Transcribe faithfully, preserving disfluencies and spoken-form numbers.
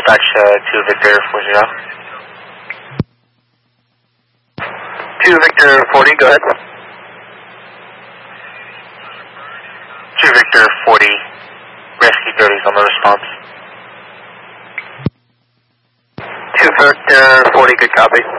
dispatch uh, to Victor forty. two Victor forty, go ahead. two Victor forty, rescue thirty is on the response. two Victor forty, good copy.